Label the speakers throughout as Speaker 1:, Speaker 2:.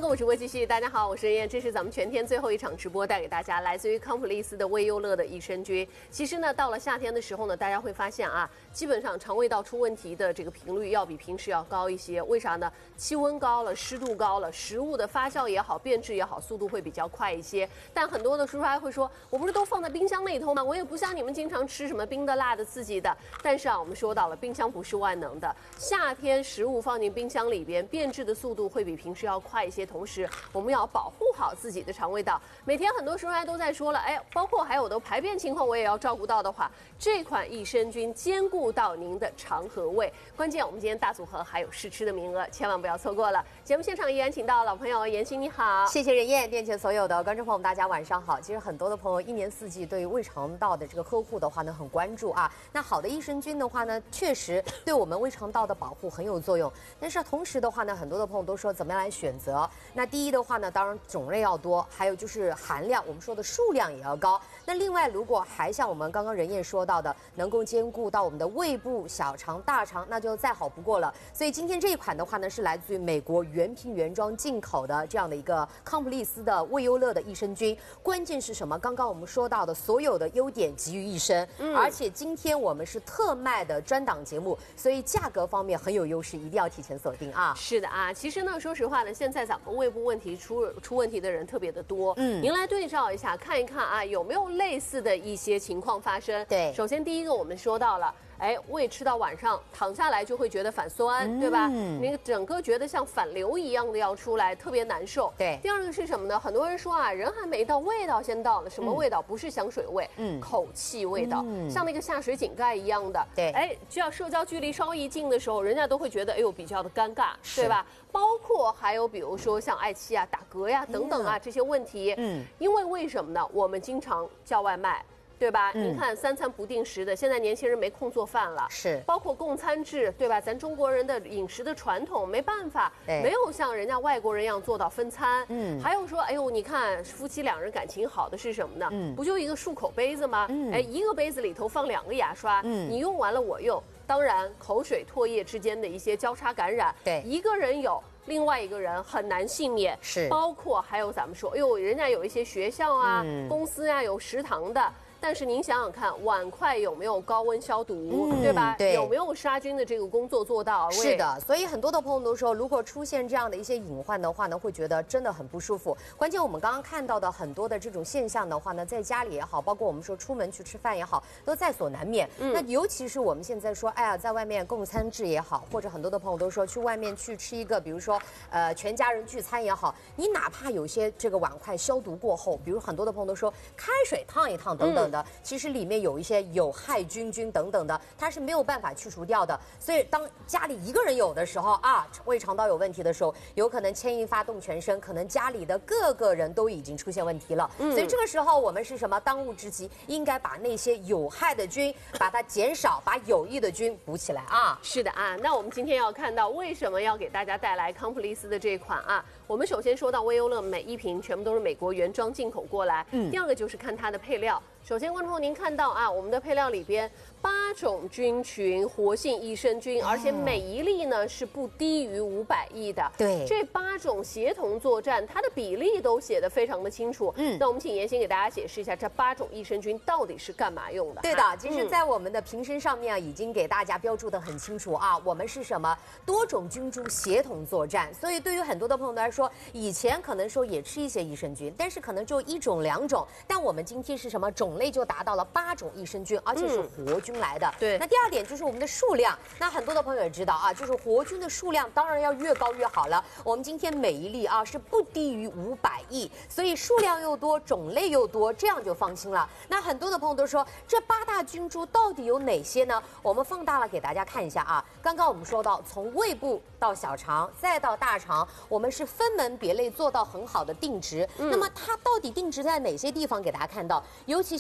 Speaker 1: 购物直播继续，大家好，我是任燕，这是咱们全天最后一场直播，带给大家来自于康普利斯的胃优乐的益生菌。其实呢，到了夏天的时候呢，大家会发现啊，基本上肠胃道出问题的这个频率要比平时要高一些。为啥呢？气温高了，湿度高了，食物的发酵也好，变质也好，速度会比较快一些。但很多的叔叔还会说，我不是都放在冰箱里头吗？我也不像你们经常吃什么冰的、辣的、刺激的。但是啊，我们说到了，冰箱不是万能的。夏天食物放进冰箱里边，变质的速度会比平时要快一些。同时，我们要保护好自己的肠胃道。每天很多叔叔都在说了，包括还有的排便情况，我也要照顾到的话，这款益生菌兼顾到您的肠和胃。关键我们今天大组合还有试吃的名额，千万不要错过了。节目现场依然请到老朋友妍希，你好，
Speaker 2: 谢谢任燕，店前所有的观众朋友们，大家晚上好。其实很多的朋友一年四季对于胃肠道的这个呵护的话呢，很关注啊。那好的益生菌的话呢，确实对我们胃肠道的保护很有作用。但是同时的话呢，很多的朋友都说怎么样来选择？那第一的话呢，当然种类要多，还有就是含量，我们说的数量也要高。那另外，如果还像我们刚刚任燕说到的，能够兼顾到我们的胃部、小肠、大肠，那就再好不过了。所以今天这一款的话呢，是来自于美国原瓶原装进口的这样的一个康普利斯的胃优乐的益生菌。关键是什么？刚刚我们说到的所有的优点集于一身，而且今天我们是特卖的专档节目，所以价格方面很有优势，一定要提前锁定啊。
Speaker 1: 是的啊，其实呢，说实话呢，现在咱们胃部问题出问题的人特别的多，您来对照一下，看一看啊，有没有类似的一些情况发生？
Speaker 2: 对，
Speaker 1: 首先第一个我们说到了。胃吃到晚上躺下来就会觉得反酸，对吧？那个整个觉得像反流一样的要出来，特别难受。
Speaker 2: 对。
Speaker 1: 第二个是什么呢？很多人说啊，人还没到，味道先到了。什么味道？不是香水味，口气味道，像那个下水井盖一样的。
Speaker 2: 对。
Speaker 1: 只要社交距离稍微一近的时候，人家都会觉得比较的尴尬，对吧？包括还有比如说像爱妻啊、打嗝呀等等啊这些问题。因为什么呢？我们经常叫外卖。对吧？您看三餐不定时的，现在年轻人没空做饭了，
Speaker 2: 是
Speaker 1: 包括共餐制，对吧？咱中国人的饮食的传统没办法，没有像人家外国人一样做到分餐。还有说，你看夫妻两人感情好的是什么呢？不就一个漱口杯子吗？一个杯子里头放2个牙刷，你用完了我用，当然口水、唾液之间的一些交叉感染，
Speaker 2: 对，
Speaker 1: 一个人有。另外一个人很难幸免，
Speaker 2: 是
Speaker 1: 包括还有咱们说，人家有一些学校啊、公司啊有食堂的。但是您想想看，碗筷有没有高温消毒，对吧？
Speaker 2: 对，
Speaker 1: 有没有杀菌的这个工作做到？
Speaker 2: 是的，所以很多的朋友都说，如果出现这样的一些隐患的话呢，会觉得真的很不舒服。关键我们刚刚看到的很多的这种现象的话呢，在家里也好，包括我们说出门去吃饭也好，都在所难免。那尤其是我们现在说，在外面共餐制也好，或者很多的朋友都说去外面去吃一个，比如说全家人聚餐也好，你哪怕有些这个碗筷消毒过后，比如很多的朋友都说开水烫一烫等等。其实里面有一些有害菌等等的，它是没有办法去除掉的。所以当家里一个人有的时候啊，胃肠道有问题的时候，有可能牵一发动全身，可能家里的各个人都已经出现问题了。所以这个时候我们是什么？当务之急应该把那些有害的菌把它减少，把有益的菌补起来啊。
Speaker 1: 是的啊，那我们今天要看到为什么要给大家带来康普利斯的这款啊？我们首先说到胃优乐每一瓶全部都是美国原装进口过来。第二个就是看它的配料。首先，观众朋友，您看到啊，我们的配料里边8种菌群活性益生菌，而且每一粒呢是不低于500亿的。
Speaker 2: 对，
Speaker 1: 这8种协同作战，它的比例都写得非常的清楚。那我们请妍希给大家解释一下，这8种益生菌到底是干嘛用的？
Speaker 2: 对的，其实，在我们的瓶身上面已经给大家标注得很清楚啊，我们是什么？多种菌株协同作战。所以，对于很多的朋友来说，以前可能说也吃一些益生菌，但是可能就1种2种，但我们今天是什么？种类就达到了8种益生菌，而且是活菌来的。
Speaker 1: 对。
Speaker 2: 那第二点就是我们的数量，那很多的朋友也知道啊，就是活菌的数量当然要越高越好了。我们今天每一粒啊是不低于500亿，所以数量又多，种类又多，这样就放心了。那很多的朋友都说，这8大菌株到底有哪些呢？我们放大了给大家看一下啊。刚刚我们说到，从胃部到小肠，再到大肠，我们是分门别类做到很好的定植。那么它到底定植在哪些地方？给大家看到，尤其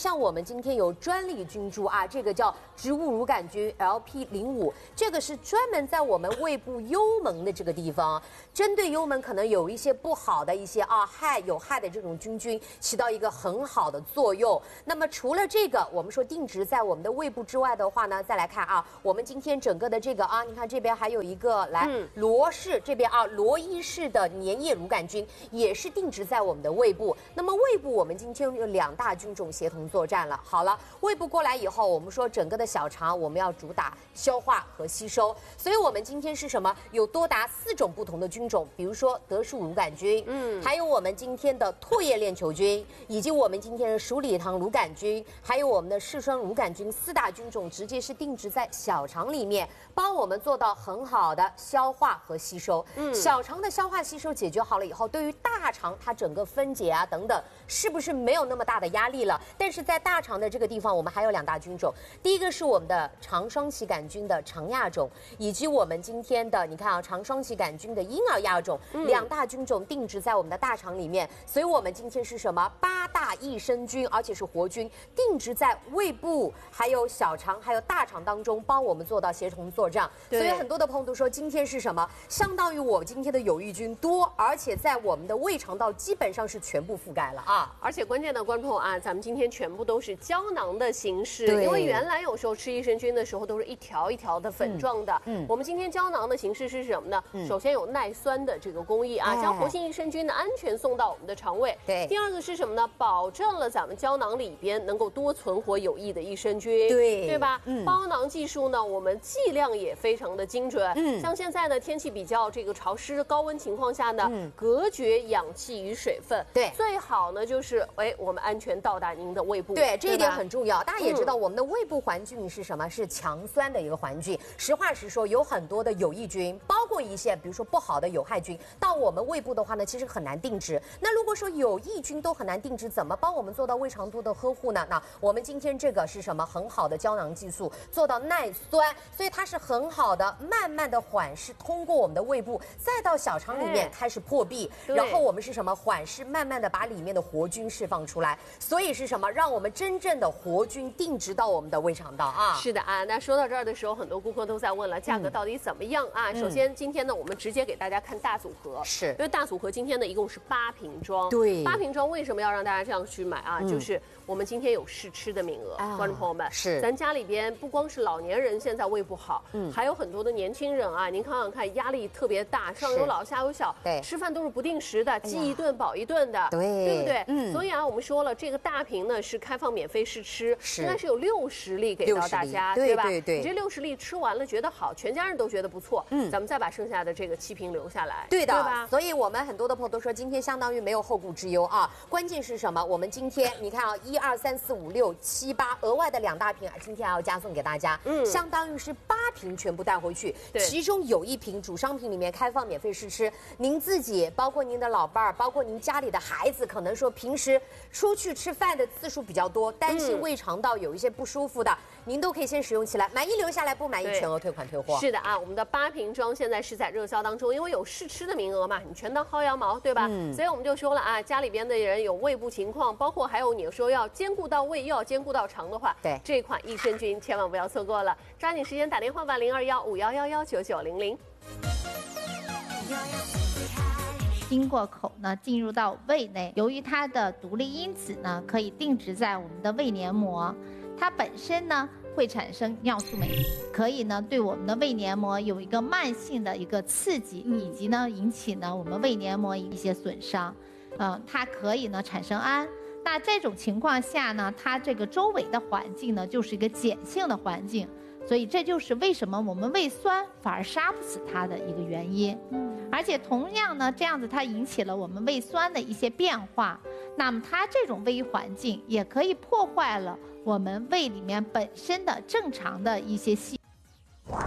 Speaker 2: 像我们今天有专利菌株啊，这个叫植物乳杆菌 LP05，这个是专门在我们胃部幽门的这个地方，针对幽门可能有一些不好的一些有害的这种菌菌，起到一个很好的作用。那么除了这个，我们说定植在我们的胃部之外的话呢，再来看啊，我们今天整个的这个你看这边还有一个罗氏这边罗伊氏的粘液乳杆菌也是定植在我们的胃部。那么胃部我们今天有2大菌种协同作战了。好了，胃部过来以后，我们说整个的小肠我们要主打消化和吸收，所以我们今天是什么？有多达4种不同的菌种，比如说德树乳杆菌，还有我们今天的唾液链球菌，以及我们今天的鼠李糖乳杆菌，还有我们的嗜酸乳杆菌，4大菌种直接是定植在小肠里面，帮我们做到很好的消化和吸收。小肠的消化吸收解决好了以后，对于大肠它整个分解等等，是不是没有那么大的压力了？但是在大肠的这个地方，我们还有2大菌种，第一个是我们的肠双歧杆菌的常亚种，以及我们今天的你看肠双歧杆菌的婴儿亚种，2大菌种定植在我们的大肠里面。所以我们今天是什么？8大益生菌，而且是活菌，定植在胃部、还有小肠、还有大肠当中，帮我们做到协同作战。所以很多的朋友都说，今天是什么？相当于我们今天的有益菌多，而且在我们的胃肠道基本上是全部覆盖了
Speaker 1: 而且关键的观众朋友咱们今天全部都是胶囊的形式，因为原来有时候吃益生菌的时候都是一条一条的粉状的，我们今天胶囊的形式是什么呢？首先有耐酸的这个工艺将活性益生菌的安全送到我们的肠胃。
Speaker 2: 对，
Speaker 1: 第二个是什么呢？保证了咱们胶囊里边能够多存活有益的益生菌，对吧？包囊技术呢，我们剂量也非常的精准。像现在呢，天气比较这个潮湿、高温情况下呢，隔绝氧气与水分。
Speaker 2: 对，
Speaker 1: 最好呢就是我们安全到达您的胃部。
Speaker 2: 对，这一点很重要。大家也知道，我们的胃部环境是什么？是强酸的一个环境。实话实说，有很多的有益菌，包括一些比如说不好的有害菌，到我们胃部的话呢，其实很难定植。那如果说有益菌都很难定植，怎么帮我们做到胃肠道的呵护呢？那我们今天这个是什么？很好的胶囊技术，做到耐酸，所以它是很好的，慢慢的缓释，通过我们的胃部，再到小肠里面开始破壁，然后我们是什么？缓释，慢慢的把里面的活菌释放出来。所以是什么？让我们真正的活菌定植到我们的胃肠道
Speaker 1: 是的那说到这儿的时候，很多顾客都在问了，价格到底怎么样首先今天呢，我们直接给大家看大组合，
Speaker 2: 是
Speaker 1: 因为大组合今天呢一共是8瓶装。
Speaker 2: 对
Speaker 1: ，8瓶装为什么要让大家这样去买就是我们今天有试吃的名额，观众朋友们，
Speaker 2: 是
Speaker 1: 咱家里边不光是老年人现在胃不好，还有很多的年轻人您看看看，压力特别大，上有老下有小，
Speaker 2: 对，
Speaker 1: 吃饭都是不定时的，饥一顿饱一顿的，对不对？所以我们说了，这个大瓶呢是开放免费试吃，应该是有60粒给到大家，对吧？
Speaker 2: 对，
Speaker 1: 你这60粒吃完了觉得好，全家人都觉得不错，咱们再把剩下的这个7瓶留下来，
Speaker 2: 对
Speaker 1: 吧？
Speaker 2: 所以我们很多的朋友都说，今天相当于没有后顾之忧关键是什么？我们今天你看1、2、3、4、5、6、7、8，额外的2大瓶今天还要加送给大家，相当于是8瓶全部带回去，其中有1瓶主商品里面开放免费试吃，您自己包括您的老伴儿，包括您家里的孩子，可能说平时出去吃饭的次数比较多，担心胃肠道有一些不舒服的，您都可以先使用起来，满意留下来，不满意全额退款退货。
Speaker 1: 是的我们的8瓶装现在是在热销当中，因为有试吃的名额嘛，你全当薅羊毛，对吧？所以我们就说了家里边的人有胃部情况，包括还有你说要兼顾到胃，又要兼顾到肠的话，
Speaker 2: 对
Speaker 1: 这款益生菌千万不要错过了，抓紧时间打电话吧，021511199900。
Speaker 3: 经过口呢进入到胃内，由于它的独立因子呢可以定植在我们的胃黏膜，它本身呢会产生尿素酶，可以呢对我们的胃黏膜有一个慢性的一个刺激，以及呢引起呢我们胃黏膜一些损伤，它可以呢产生氨。那这种情况下呢，它这个周围的环境呢就是一个碱性的环境，所以这就是为什么我们胃酸反而杀不死它的一个原因。而且同样呢，这样子它引起了我们胃酸的一些变化，那么它这种胃环境也可以破坏了我们胃里面本身的正常的一些细